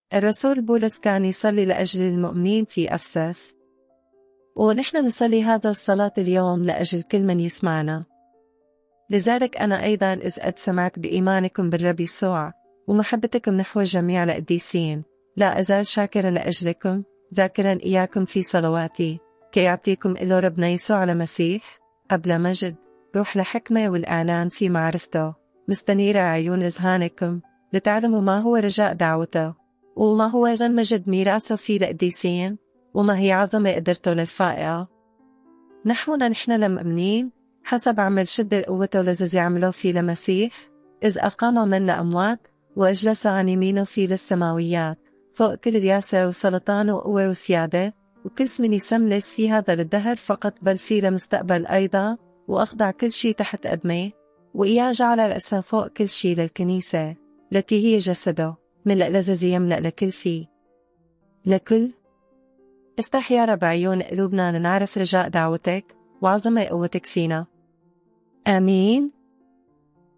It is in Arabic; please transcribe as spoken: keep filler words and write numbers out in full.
الرسول بولس كان يصلي لأجل المؤمنين في أفسس، ونحن نصلي هذا الصلاة اليوم لأجل كل من يسمعنا. لذلك أنا أيضا إذ قد سمعت بإيمانكم بالرب يسوع ومحبتكم نحو جميع القديسين، لا أزال شاكرا لأجلكم، ذاكرا إياكم في صلواتي، كي يعطيكم إلى ربنا يسوع المسيح قبل مجد روح لحكمة والإعلان في معرفته، مستنيرة عيون أذهانكم لتعلموا ما هو رجاء دعوته، وما هو غن مجد ميراثه في القديسين، وما هي عظمة قدرته للفائقة. نحونا نحن المؤمنين حسب عمل شدة قوته الذي عمله في المسيح، إذ أقام من الأموات وأجلس عن يمينه في السماويات فوق كل رياسة وسلطان وقوة وسيادة وكل اسم يسملس في هذا الدهر فقط بل في المستقبل أيضا، وأخضع كل شيء تحت قدميه، وإياه جعل رأسا فوق كل شيء للكنيسة التي هي جسده من الذي يملأ لكل فيه لكل. استح يا رب عيون قلوبنا لنعرف رجاء دعوتك وعظمة قوتك فينا. آمين.